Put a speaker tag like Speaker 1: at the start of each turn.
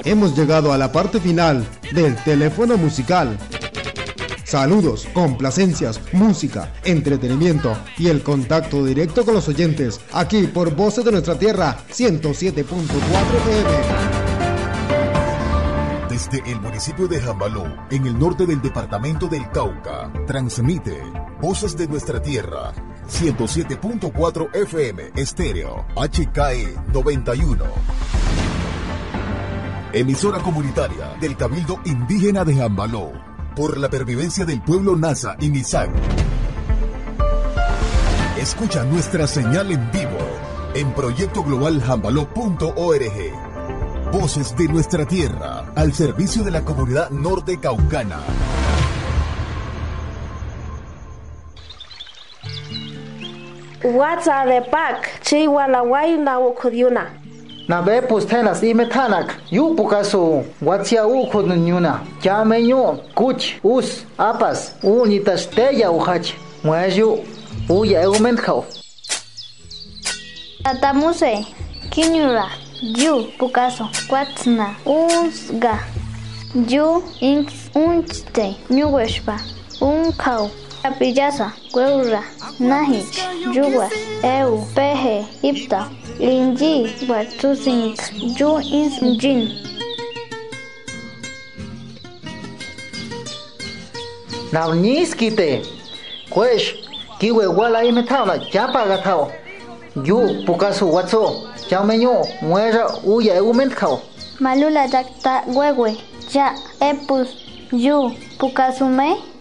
Speaker 1: Hemos llegado a la parte final del teléfono musical. Saludos, complacencias, música, entretenimiento y el contacto directo con los oyentes, aquí por Voces de Nuestra Tierra, 107.4 FM.
Speaker 2: Desde el municipio de Jambaló, en el norte del departamento del Cauca, transmite Voces de Nuestra Tierra, 107.4 FM, estéreo, HKE 91. Emisora comunitaria del Cabildo Indígena de Jambaló, por la pervivencia del pueblo Nasa y Misak. Escucha nuestra señal en vivo en proyectoglobaljambaló.org. Voces de Nuestra Tierra, al servicio de la comunidad norte caucana.
Speaker 3: WhatsApp de PAC, Chihuahua na Ukodiuna.
Speaker 4: Na be pustenas imetanak yu pukasu watia ukudnyuna yameño kuch us apas unitas teya uhach muayu uya eumenkhau
Speaker 5: Tatamuse kinyura yu pukaso kwatsna usga yu inks unchte nyuweshpa unkau apillasa Gueura, Nahich, Yuwa, Eu, Peje, Ipta, Linji, Batusink, Ju Insjin.
Speaker 4: Navniskite, Kwesh, Kiwe Wala Imetana, Japa Gatao, Yu Pukasu Watso, Jamenyo, Muera Uya Eumentkao.
Speaker 5: Malula Jakta Wewe, Ja Epus, Yu Pukasume.